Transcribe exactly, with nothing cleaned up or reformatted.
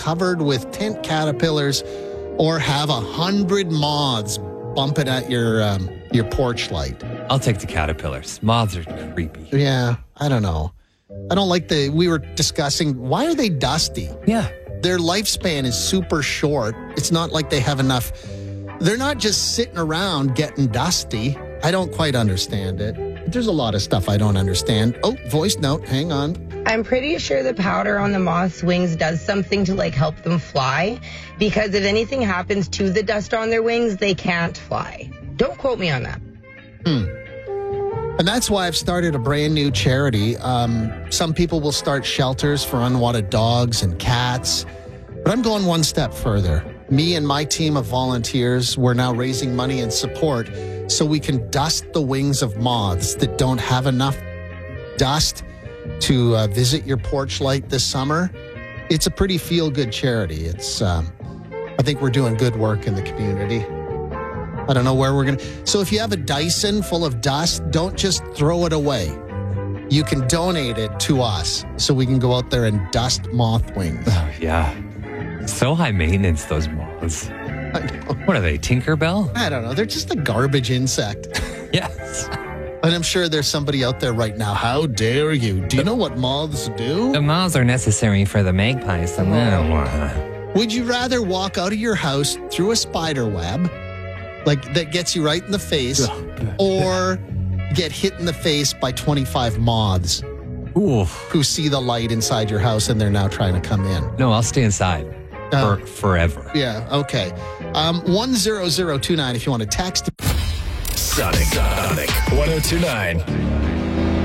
covered with tent caterpillars or have a hundred moths bumping at your um, your porch light? I'll take the caterpillars. Moths are creepy. Yeah, I don't know. I don't like the, we were discussing, why are they dusty? Yeah. Their lifespan is super short. It's not like they have enough. They're not just sitting around getting dusty. I don't quite understand it. There's a lot of stuff I don't understand. Oh, voice note. Hang on. I'm pretty sure the powder on the moth's wings does something to like help them fly, because if anything happens to the dust on their wings, they can't fly. Don't quote me on that. Hmm. And that's why I've started a brand new charity. Um, some people will start shelters for unwanted dogs and cats, but I'm going one step further. Me and my team of volunteers, we're now raising money and support so we can dust the wings of moths that don't have enough dust to uh, visit your porch light this summer. It's a pretty feel-good charity. It's, um, I think we're doing good work in the community. I don't know where we're going to. So if you have a Dyson full of dust, don't just throw it away. You can donate it to us so we can go out there and dust moth wings. Oh, yeah. So high maintenance, those moths. I know. What are they, Tinkerbell? I don't know. They're just a garbage insect. Yes. And I'm sure there's somebody out there right now. How dare you? Do you know what moths do? The moths are necessary for the magpies. The Oh. Would you rather walk out of your house through a spider web, like that gets you right in the face, or get hit in the face by twenty-five moths Oof. who see the light inside your house and they're now trying to come in? No, I'll stay inside Oh. for forever. Yeah, okay. Um, one zero zero two nine if you want to text. Sonic. Sonic. one oh two nine.